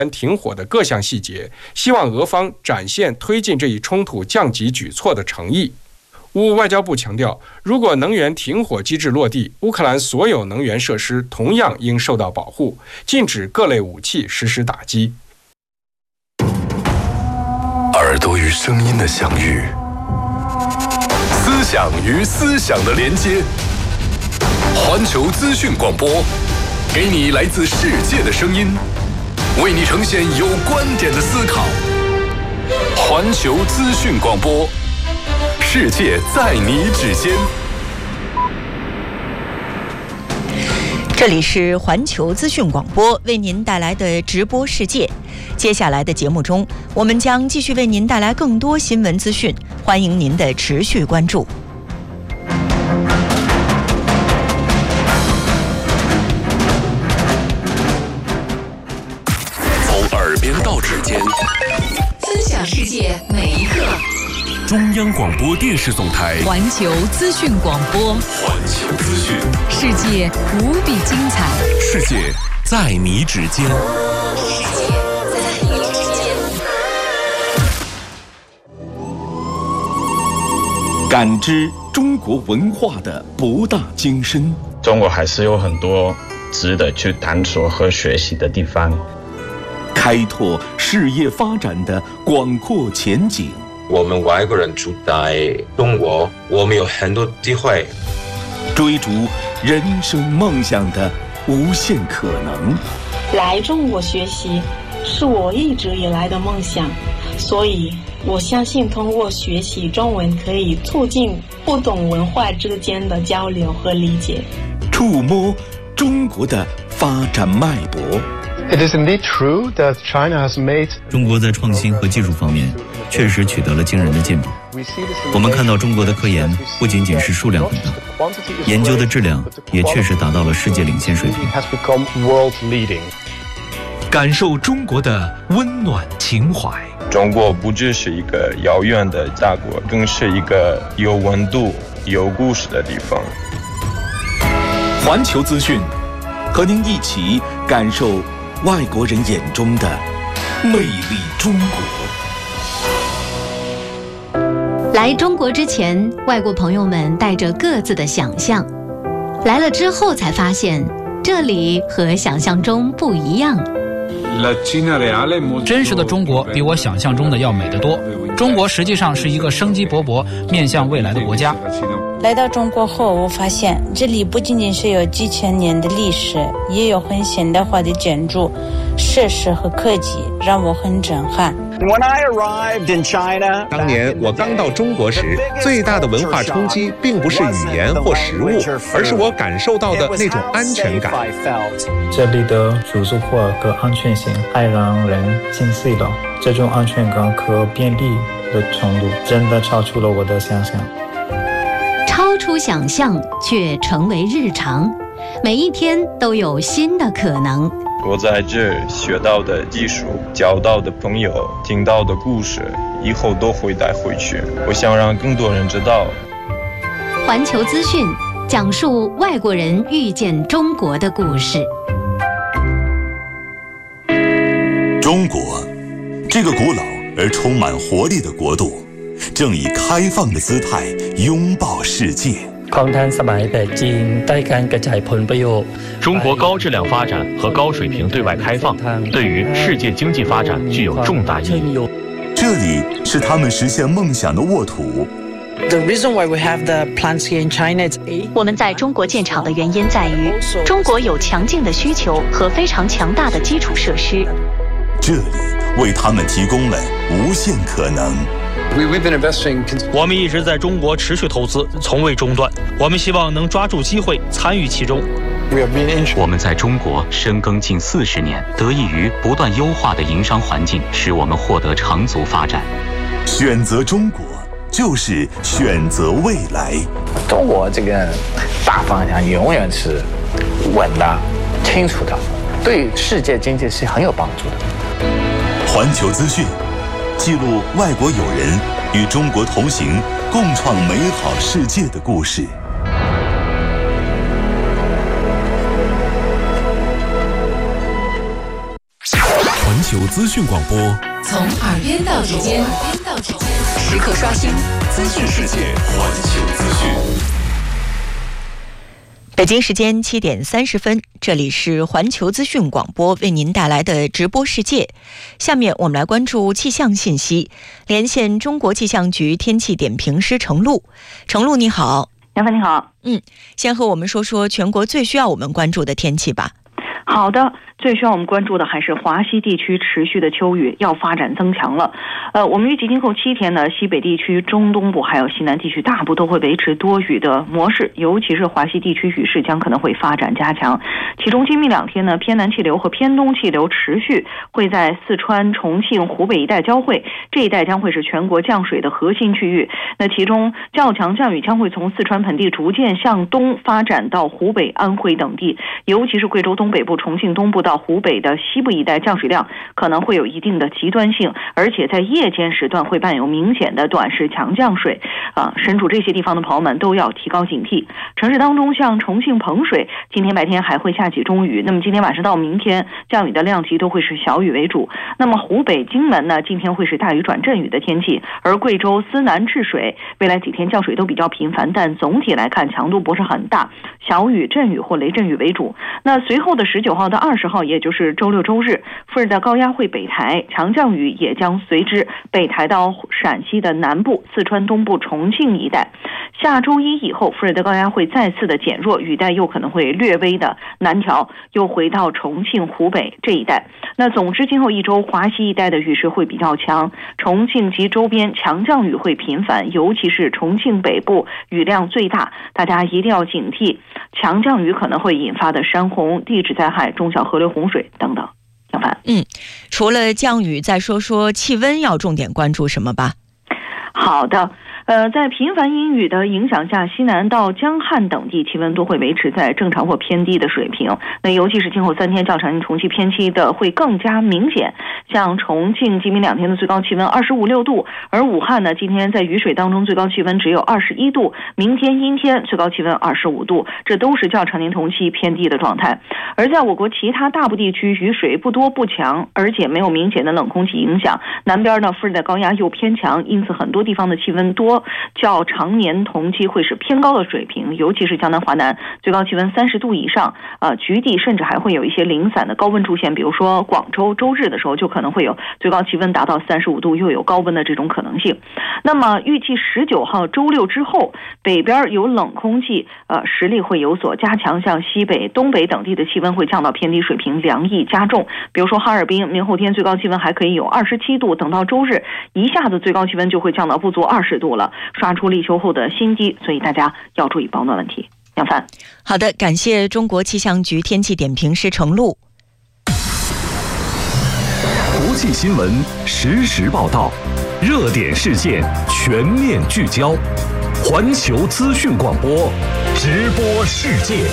停火的各项细节，希望俄方展现推进这一冲突降级举措的诚意。乌外交部强调，如果能源停火机制落地，乌克兰所有能源设施同样应受到保护，禁止各类武器实施打击。 耳朵与声音的相遇，思想与思想的连接。环球资讯广播，给你来自世界的声音，为你呈现有观点的思考。环球资讯广播，世界在你指尖。 这里是环球资讯广播为您带来的直播世界。接下来的节目中，我们将继续为您带来更多新闻资讯，欢迎您的持续关注。 从耳边到指尖， 分享世界每一刻。 中央广播电视总台环球资讯广播， 环球资讯， 世界无比精彩， 世界在你指尖。 世界在你指尖。 感知中国文化的博大精深。 中国还是有很多值得去探索和学习的地方， 开拓事业发展的广阔前景。 我们外国人住在中国，我们有很多机会追逐人生梦想的无限可能。 来中国学习是我一直以来的梦想，所以我相信通过学习中文可以促进不同文化之间的交流和理解， 触摸中国的发展脉搏。 It is indeed true that China has made 中国在创新和技术方面确实取得了惊人的进步。我们看到中国的科研不仅仅是数量很大，研究的质量也确实达到了世界领先水平。 感受中国的温暖情怀。 中国不只是一个遥远的大国，更是一个有温度、有故事的地方。 环球资讯，和您一起感受外国人眼中的魅力中国。 来中国之前，外国朋友们带着各自的想象，来了之后才发现，这里和想象中不一样。 真实的中国比我想象中的要美得多。中国实际上是一个生机勃勃、面向未来的国家。 来到中国后，我发现这里不仅仅是有几千年的历史，也有很现代化的建筑、设施和科技，让我很震撼。 当年我刚到中国时，最大的文化冲击并不是语言或食物，而是我感受到的那种安全感。 这里的住宿化和安全性还让人心碎了，这种安全感和便利的程度真的超出了我的想象。 超出想象却成为日常，每一天都有新的可能。 我在这学到的技术、交到的朋友、听到的故事，以后都会带回去。我想让更多人知道。 环球资讯讲述外国人遇见中国的故事。 中国，这个古老而充满活力的国度，正以开放的姿态拥抱世界。 中国高质量发展和高水平对外开放，对于世界经济发展具有重大意义。 这里是他们实现梦想的沃土。 我们在中国建厂的原因在于，中国有强劲的需求和非常强大的基础设施。 这里为他们提供了无限可能。 我们一直在中国持续投资，从未中断。我们希望能抓住机会，参与其中。 我们在中国深耕近40年，得益于不断优化的营商环境，使我们获得长足发展。 选择中国，就是选择未来。 中国这个大方向永远是稳的、清楚的，对世界经济是很有帮助的。 环球资讯记录外国友人与中国同行，共创美好世界的故事。 环球资讯广播， 从耳边到指尖，时刻刷新资讯世界，环球资讯。 北京时间7点30分，这里是环球资讯广播为您带来的直播世界。下面我们来关注气象信息，连线中国气象局天气点评师程璐。程璐你好。 杨帆你好。 先和我们说说全国最需要我们关注的天气吧。 好的，最需要我们关注的还是华西地区持续的秋雨要发展增强了。我们预计今后7天呢，西北地区、中东部还有西南地区大部都会维持多雨的模式，尤其是华西地区雨势将可能会发展加强。其中今明2天呢，偏南气流和偏东气流持续会在四川、重庆、湖北一带交汇，这一带将会是全国降水的核心区域。那其中较强降雨将会从四川盆地逐渐向东发展到湖北、安徽等地，尤其是贵州东北部、重庆东部到湖北的西部一带降水量可能会有一定的极端性，而且在夜间时段会伴有明显的短时强降水。身处这些地方的朋友们都要提高警惕。城市当中像重庆彭水今天白天还会下起中雨，那么今天晚上到明天降雨的量级都会是小雨为主。那么湖北荆门呢，今天会是大雨转阵雨的天气，而贵州思南治水未来几天降水都比较频繁，但总体来看强度不是很大，小雨、阵雨或雷阵雨为主。那随后的19号到20号，也就是周六周日，副热带高压会北抬，强降雨也将随之北抬到陕西的南部、四川东部、重庆一带。下周1以后，副热带高压会再次的减弱，雨带又可能会略微的南调，又回到重庆、湖北这一带。那总之今后1周，华西一带的雨势会比较强，重庆及周边强降雨会频繁，尤其是重庆北部雨量最大，大家一定要警惕强降雨可能会引发的山洪、地质灾害、中小河流洪水等等。杨帆， 除了降雨，再说说气温要重点关注什么吧。 好的。在频繁阴雨的影响下，西南到江汉等地气温都会维持在正常或偏低的水平。那尤其是今后3天较长同期偏期的会更加明显，像重庆今明2天的最高气温25、6度，而武汉呢今天在雨水当中最高气温只有21度，明天阴天最高气温25度，这都是较常年同期偏低的状态。而在我国其他大部地区雨水不多不强，而且没有明显的冷空气影响，南边呢副热带高压又偏强，因此很多地方的气温多较常年同期会是偏高的水平，尤其是江南、华南最高气温30度以上，局地甚至还会有一些零散的高温出现，比如说广州周日的时候就可能会有最高气温达到35度，又有高温的这种可能性。那么预计19号周六之后，北边有冷空气实力会有所加强，像西北、东北等地的气温会降到偏低水平，凉意加重。比如说哈尔滨明后天最高气温还可以有27度，等到周日一下子最高气温就会降到不足20度了，刷出立秋后的新低，所以大家要注意保暖问题。杨帆， 好的，感谢中国气象局天气点评师程璐。 国际新闻实时报道，热点事件全面聚焦，环球资讯广播，直播世界。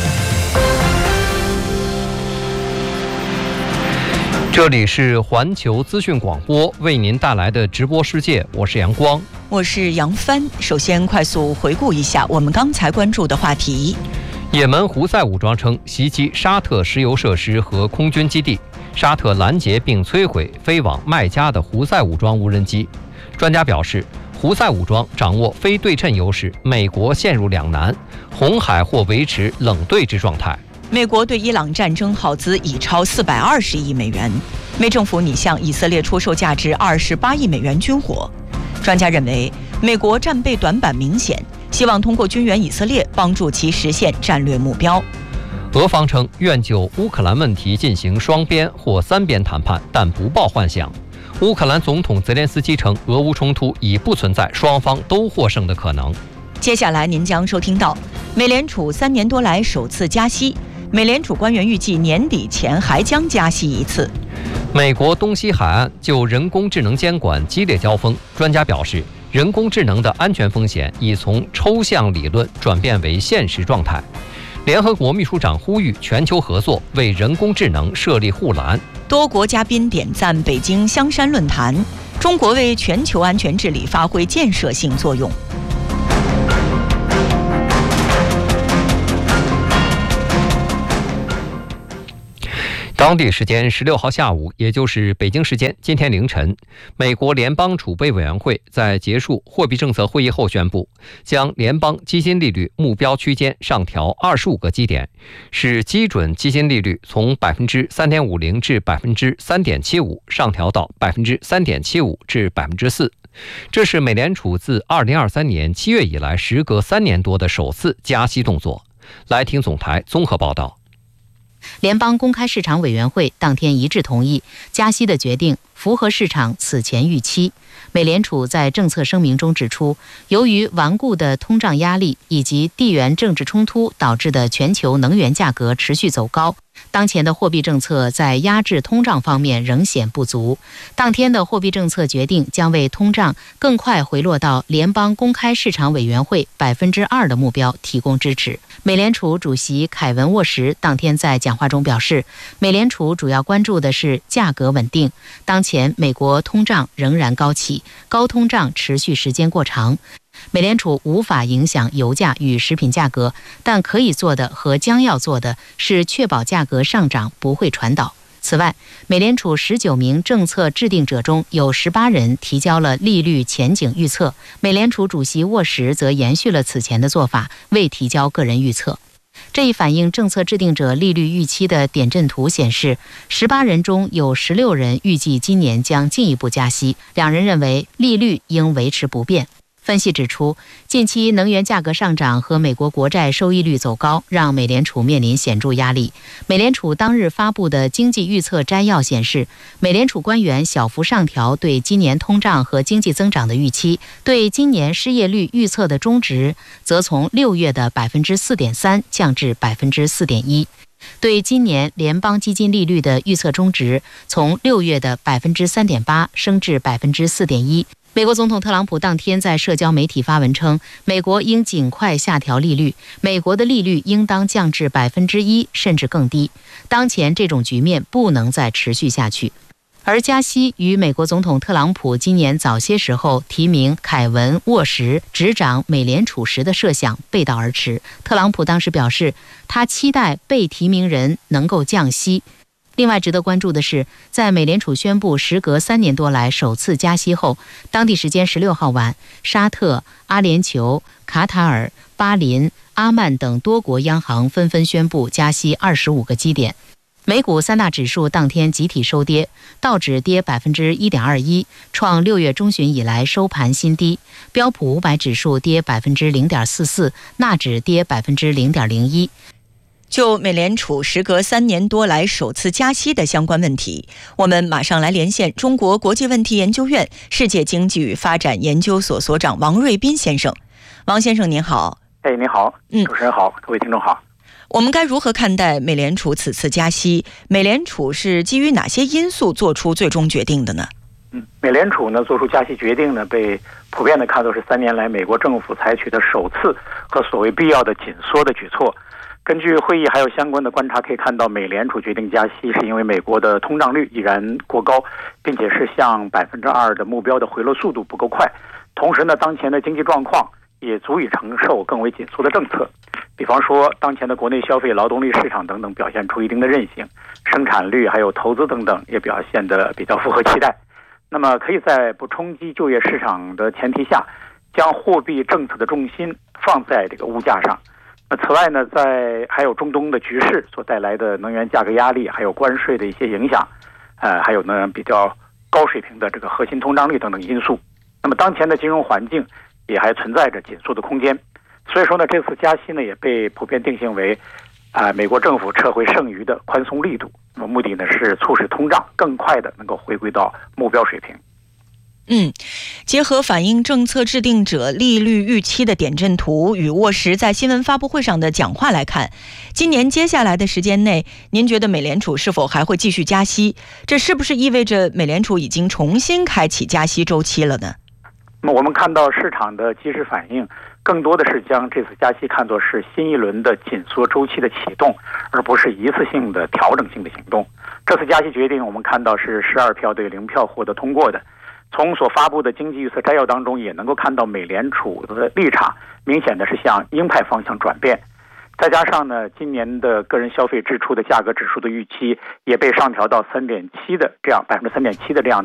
这里是环球资讯广播为您带来的直播世界，我是阳光， 我是杨帆。首先快速回顾一下我们刚才关注的话题。 也门胡塞武装称袭击沙特石油设施和空军基地，沙特拦截并摧毁飞往麦加的胡塞武装无人机。专家表示，胡塞武装掌握非对称优势，美国陷入两难，红海或维持冷对峙状态。 美国对伊朗战争耗资已超420亿美元，美政府拟向以色列出售价值28亿美元军火。专家认为，美国战备短板明显，希望通过军援以色列帮助其实现战略目标。 俄方称愿就乌克兰问题进行双边或3边谈判，但不抱幻想。乌克兰总统泽连斯基称，俄乌冲突已不存在双方都获胜的可能。 接下来您将收听到，美联储3年多来首次加息，美联储官员预计年底前还将加息1次。 美国东西海岸就人工智能监管激烈交锋，专家表示，人工智能的安全风险已从抽象理论转变为现实状态。联合国秘书长呼吁全球合作，为人工智能设立护栏。 多国嘉宾点赞北京香山论坛，中国为全球安全治理发挥建设性作用。 当地时间16号下午，也就是北京时间今天凌晨，美国联邦储备委员会在结束货币政策会议后宣布，将联邦基金利率目标区间上调25个基点，使基准基金利率从 3.50% 至 3.75% 上调到 3.75% 至 4%。这是美联储自2023年7月以来时隔3年多的首次加息动作。来听总台综合报道。 联邦公开市场委员会当天一致同意加息的决定，符合市场此前预期。美联储在政策声明中指出，由于顽固的通胀压力以及地缘政治冲突导致的全球能源价格持续走高，当前的货币政策在压制通胀方面仍显不足。当天的货币政策决定将为通胀更快回落到联邦公开市场委员会 2% 的目标提供支持。美联储主席凯文·沃什当天在讲话中表示，美联储主要关注的是价格稳定。当前美国通胀仍然高企，高通胀持续时间过长。美联储无法影响油价与食品价格，但可以做的和将要做的是确保价格上涨不会传导。此外，美联储19名政策制定者中有18人提交了利率前景预测，美联储主席沃什则延续了此前的做法，未提交个人预测。这一反映政策制定者利率预期的点阵图显示，18人中有16人预计今年将进一步加息，2人认为利率应维持不变。分析指出，近期能源价格上涨和美国国债收益率走高，让美联储面临显著压力。美联储当日发布的经济预测摘要显示，美联储官员小幅上调对今年通胀和经济增长的预期，对今年失业率预测的中值则从6月的 4.3% 降至 4.1%。对今年联邦基金利率的预测中值从6月的 3.8% 升至 4.1%。美国总统特朗普当天在社交媒体发文称，美国应尽快下调利率，美国的利率应当降至 1% 甚至更低。当前这种局面不能再持续下去。而加息与美国总统特朗普今年早些时候提名凯文·沃什执掌美联储时的设想背道而驰。特朗普当时表示，他期待被提名人能够降息。另外值得关注的是，在美联储宣布时隔3年多来首次加息后，当地时间16号晚，沙特、阿联酋、卡塔尔、巴林、阿曼等多国央行纷纷宣布加息25个基点。美股3大指数当天集体收跌，道指跌 1.21%， 创6月中旬以来收盘新低；标普500指数跌 0.44%， 纳指跌 0.01%。 就美联储时隔3年多来首次加息的相关问题，我们马上来连线中国国际问题研究院世界经济与发展研究所所长王瑞斌先生。王先生您好。 您好，主持人好，各位听众好。 我们该如何看待美联储此次加息？美联储是基于哪些因素做出最终决定的呢？ 美联储呢做出加息决定呢，被普遍的看作是3年来美国政府采取的首次和所谓必要的紧缩的举措。根据会议还有相关的观察可以看到，美联储决定加息是因为美国的通胀率依然过高，并且是向 2% 的目标的回落速度不够快。同时呢，当前的经济状况也足以承受更为紧缩的政策。比方说，当前的国内消费、劳动力市场等等表现出一定的韧性，生产率还有投资等等也表现得比较符合期待。那么可以在不冲击就业市场的前提下，将货币政策的重心放在这个物价上。此外呢，还有中东的局势所带来的能源价格压力，还有关税的一些影响，还有呢比较高水平的这个核心通胀率等等因素。那么当前的金融环境也还存在着紧缩的空间，所以说呢，这次加息呢也被普遍定性为美国政府撤回剩余的宽松力度，那么目的呢是促使通胀更快的能够回归到目标水平。 结合反映政策制定者利率预期的点阵图与沃什在新闻发布会上的讲话来看，今年接下来的时间内，您觉得美联储是否还会继续加息？这是不是意味着美联储已经重新开启加息周期了呢？ 那么我们看到市场的及时反应，更多的是将这次加息看作是新一轮的紧缩周期的启动，而不是一次性的调整性的行动。这次加息决定我们看到是12票对0票获得通过的。从所发布的经济预测摘要当中也能够看到，美联储的立场明显的是向鹰派方向转变。 再加上呢，今年的个人消费支出的价格指数的预期也被上调到3.7%的这样3.7%的这样